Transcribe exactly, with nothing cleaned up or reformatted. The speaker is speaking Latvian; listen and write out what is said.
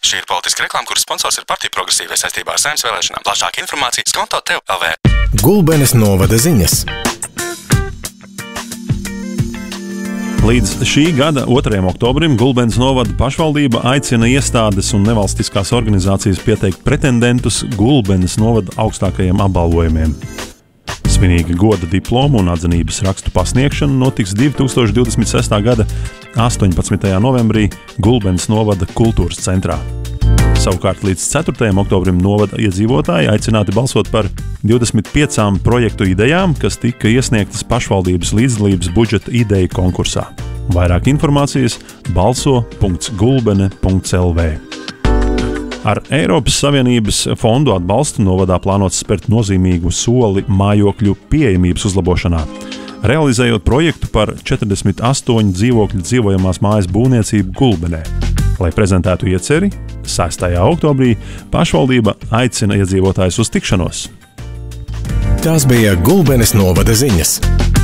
Šī ir politiska reklāma, kuras sponsors ir partija Progresīvais saistībā ar Saeimas vēlēšanām. Plašāka informācija skonto tev L V. Gulbenes novada ziņas. Līdz šī gada otrajam oktobrim Gulbenes novada pašvaldība aicina iestādes un nevalstiskās organizācijas pieteikt pretendentus Gulbenes novada augstākajiem apbalvojumiem. Svinīga goda diplomu un atzinības rakstu pasniegšana notiks divi tūkstoši divdesmit sestā gada astoņpadsmitajā novembrī Gulbenes novada kultūras centrā. Savukārt līdz ceturtajam oktobrim novada iedzīvotāji aicināti balsot par divdesmit piecām projektu idejām, kas tika iesniegtas pašvaldības līdzdalības budžeta ideju konkursā. Vairāk informācijas balso punkts gulbene punkts L V. Ar Eiropas Savienības fondu atbalstu novadā plānots spērt nozīmīgu soli mājokļu pieejamības uzlabošanā, realizējot projektu par četrdesmit astoņu dzīvokļu dzīvojamās mājas būvniecību Gulbenē. Lai prezentētu ieceri, sestajā oktobrī pašvaldība aicina iedzīvotājus uz tikšanos. Tās bija Gulbenes novada ziņas.